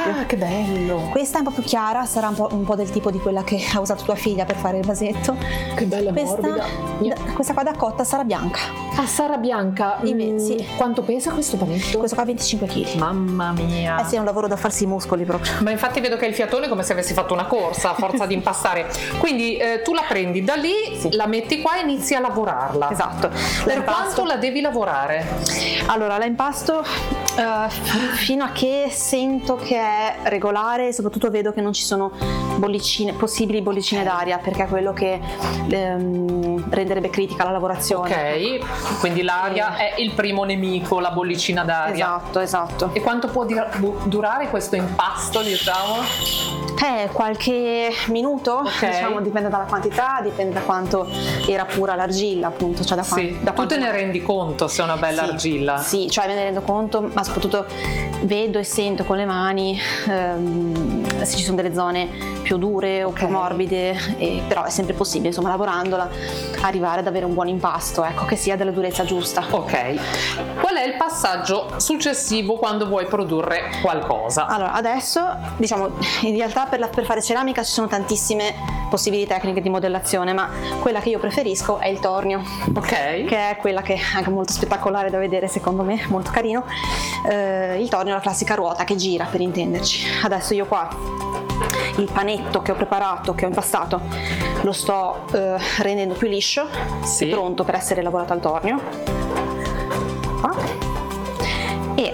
esempio. Ah, che bello! Questa è un po' più chiara, sarà un po' del tipo di quella che ha usato tua figlia per fare il vasetto. Che bella morbida. Questa qua da cotta sarà bianca. Ah, sarà bianca. Sì. Quanto pesa questo panetto? Questo qua 25 kg. Mamma mia. Sì, è un lavoro da farsi i muscoli proprio. Ma infatti vedo che il fiatone è come se avessi fatto una corsa a forza di impastare. Quindi tu la prendi da lì, Sì. la metti qua e inizi a lavorarla. Esatto. Per quanto la devi lavorare? Allora, la impasto fino a che sento che è regolare e soprattutto vedo che non ci sono possibili bollicine d'aria, perché è quello che renderebbe critica la lavorazione. Ok, quindi l'aria è il primo nemico, la bollicina d'aria. Esatto. E quanto può durare questo impasto, diciamo? Qualche minuto, Ok. diciamo, dipende dalla quantità, dipende da quanto era pura l'argilla, appunto. Cioè Tu quanto te ne rendi conto se è una bella argilla? Sì, cioè me ne rendo conto, ma soprattutto vedo e sento con le mani se ci sono delle zone più dure o più morbide, però è sempre possibile, insomma, lavorandola, arrivare ad avere un buon impasto, ecco, che sia della durezza giusta. Ok. Qual è il passaggio successivo quando vuoi produrre qualcosa? Allora, adesso, diciamo, in realtà per fare ceramica ci sono tantissime possibili tecniche di modellazione, ma quella che io preferisco è il tornio. Ok. Che è quella che è anche molto spettacolare da vedere, secondo me, molto carino. Il tornio è la classica ruota che gira, per intenderci. Adesso io qua il panetto che ho preparato, che ho impastato, lo sto rendendo più liscio, Sì. è pronto per essere lavorato al tornio. Qua. E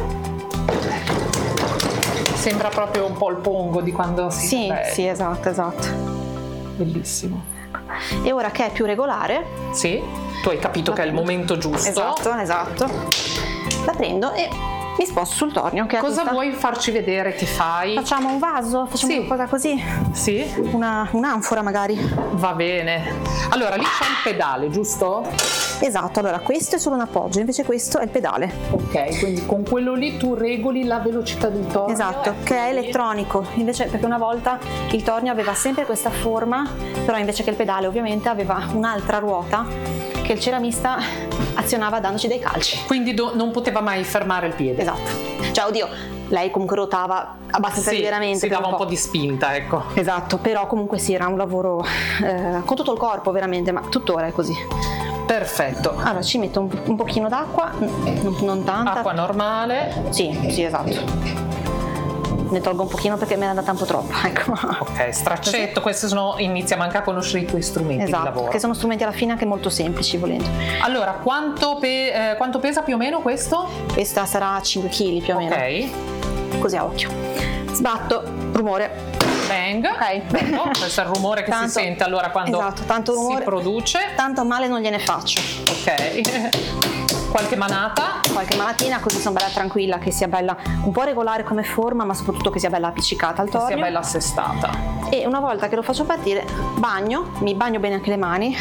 Sembra proprio un po' il pongo di quando si... sì, esatto. Bellissimo. E ora che è più regolare, Sì? Tu hai capito che è il momento giusto. esatto, la prendo e mi sposto sul tornio. Che è Cosa tutta... vuoi farci vedere che fai? Facciamo un vaso? Facciamo Sì. qualcosa così? Sì? Un'anfora magari? Va bene. Allora, lì c'è il pedale, giusto? Esatto, allora questo è solo un appoggio, invece questo è il pedale. Ok, quindi con quello lì tu regoli la velocità del tornio. Esatto, che è elettronico, invece perché una volta il tornio aveva sempre questa forma, però invece che il pedale ovviamente aveva un'altra ruota che il ceramista azionava dandoci dei calci. Quindi non poteva mai fermare il piede. Esatto, cioè oddio, lei comunque ruotava abbastanza liberamente. Si per dava un po' di spinta, ecco. Esatto, però comunque sì, era un lavoro con tutto il corpo veramente, ma tuttora è così. Perfetto. Allora ci metto un pochino d'acqua, non tanta. Acqua normale. Sì, esatto. Ne tolgo un pochino perché me ne è andata un po' troppa, ecco. Ok, straccetto, questi iniziamo anche a conoscere i tuoi strumenti di Esatto, lavoro. che sono strumenti alla fine anche molto semplici, volendo. Allora, quanto pesa più o meno questo? Questa sarà 5 kg più o meno. Ok. Così a occhio. Sbatto, rumore. Bang. Ok. Bello. Questo è il rumore che si sente allora quando esatto, tanto rumore, si produce. Tanto male non gliene faccio. Ok. Qualche manata. Qualche manatina, così sono bella tranquilla, che sia bella un po' regolare come forma, ma soprattutto che sia bella appiccicata al tornio. Che sia bella assestata. E una volta che lo faccio partire, mi bagno bene anche le mani,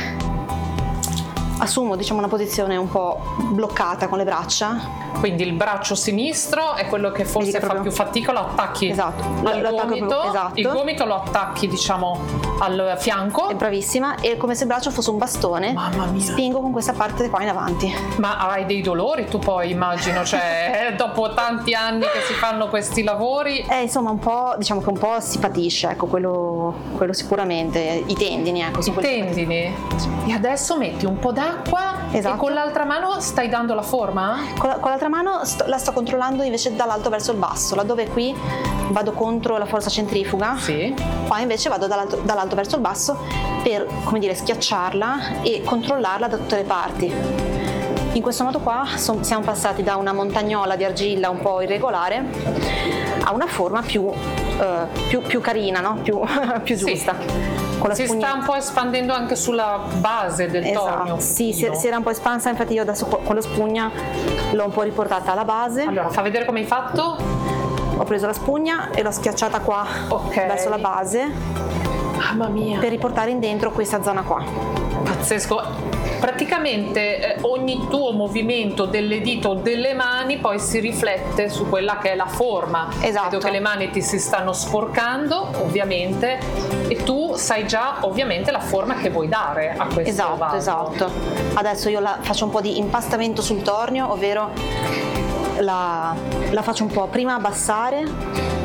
assumo, diciamo, una posizione un po' bloccata con le braccia. Quindi il braccio sinistro è quello che forse fa più fatica, lo attacchi esatto, al gomito, esatto. Il gomito lo attacchi, diciamo, al fianco. È bravissima, e come se il braccio fosse un bastone. Mamma mia. Spingo con questa parte qua in avanti. Ma hai dei dolori tu poi, immagino, cioè dopo tanti anni che si fanno questi lavori? Insomma, un po', diciamo che un po' si patisce, ecco, quello sicuramente, i tendini, ecco. I tendini? E adesso metti un po' d'acqua. Esatto. E con l'altra mano stai dando la forma? Con l'altra mano la sto controllando invece dall'alto verso il basso, laddove qui vado contro la forza centrifuga. Sì. Qua invece vado dall'alto verso il basso per, come dire, schiacciarla e controllarla da tutte le parti. In questo modo qua siamo passati da una montagnola di argilla un po' irregolare a una forma più carina, no? più giusta. Sì. Con la si spugna... sta un po' espandendo anche sulla base del tornio. Sì, si era un po' espansa, infatti io adesso con la spugna l'ho un po' riportata alla base. Allora, fa vedere come hai fatto? Ho preso la spugna e l'ho schiacciata qua verso la base. Mamma mia. Per riportare in dentro questa zona qua. Pazzesco. Praticamente ogni tuo movimento delle dita o delle mani poi si riflette su quella che è la forma. Esatto. Vedo che le mani ti si stanno sporcando, ovviamente, e tu sai già ovviamente la forma che vuoi dare a questo vaso. Esatto. Adesso io faccio un po' di impastamento sul tornio, ovvero la faccio un po' prima abbassare